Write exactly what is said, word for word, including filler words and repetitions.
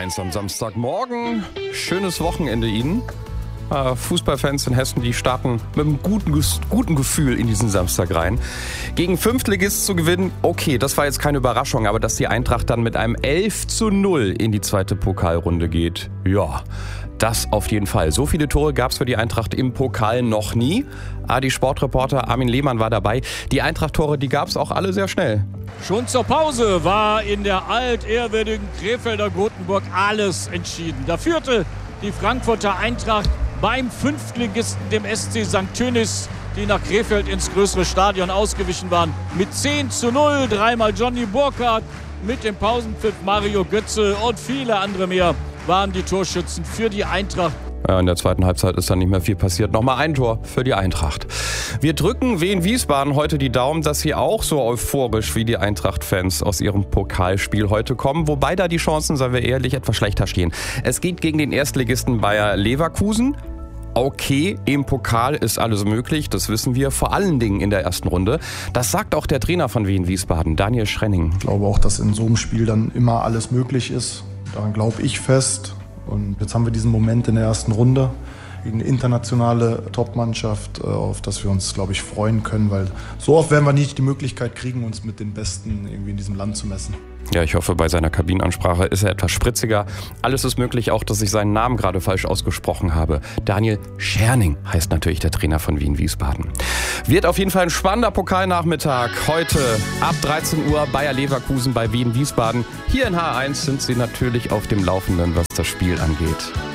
eins am Samstagmorgen. Schönes Wochenende Ihnen. Fußballfans in Hessen, die starten mit einem guten, guten Gefühl in diesen Samstag rein. Gegen Fünftligist zu gewinnen, okay, das war jetzt keine Überraschung, aber dass die Eintracht dann mit einem elf zu null in die zweite Pokalrunde geht, ja, das auf jeden Fall. So viele Tore gab es für die Eintracht im Pokal noch nie. Ah, die Sportreporter Armin Lehmann war dabei. Die Eintracht-Tore, die gab es auch alle sehr schnell. Schon zur Pause war in der altehrwürdigen Krefelder Gotenburg alles entschieden. Da führte die Frankfurter Eintracht beim Fünftligisten, dem S C Sankt Tönis, die nach Krefeld ins größere Stadion ausgewichen waren, mit zehn zu null. Dreimal Johnny Burkhardt, mit dem Pausenpfiff Mario Götze und viele andere mehr waren die Torschützen für die Eintracht. Ja, in der zweiten Halbzeit ist dann nicht mehr viel passiert. Nochmal ein Tor für die Eintracht. Wir drücken Wien Wiesbaden heute die Daumen, dass sie auch so euphorisch wie die Eintracht-Fans aus ihrem Pokalspiel heute kommen. Wobei da die Chancen, seien wir ehrlich, etwas schlechter stehen. Es geht gegen den Erstligisten Bayer Leverkusen. Okay, im Pokal ist alles möglich, das wissen wir, vor allen Dingen in der ersten Runde. Das sagt auch der Trainer von Wien Wiesbaden, Daniel Schrenning. Ich glaube auch, dass in so einem Spiel dann immer alles möglich ist. Daran glaube ich fest. Und jetzt haben wir diesen Moment in der ersten Runde gegen eine internationale Top-Mannschaft, auf das wir uns, glaube ich, freuen können, weil so oft werden wir nicht die Möglichkeit kriegen, uns mit den Besten irgendwie in diesem Land zu messen. Ja, ich hoffe, bei seiner Kabinenansprache ist er etwas spritziger. Alles ist möglich, auch dass ich seinen Namen gerade falsch ausgesprochen habe. Daniel Schrenning heißt natürlich der Trainer von Wien Wiesbaden. Wird auf jeden Fall ein spannender Pokalnachmittag. Heute ab dreizehn Uhr Bayer Leverkusen bei Wien Wiesbaden. Hier in H eins sind Sie natürlich auf dem Laufenden, was das Spiel angeht.